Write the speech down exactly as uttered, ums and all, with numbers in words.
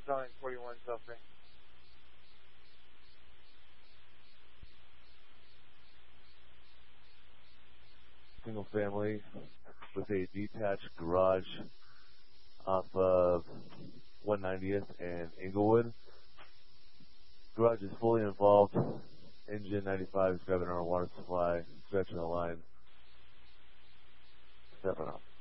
Selling forty-one suffering. Single family with a detached garage off of one ninetieth and Inglewood. Garage is fully involved. Engine ninety-five is grabbing our water supply, stretching the line. Seven off.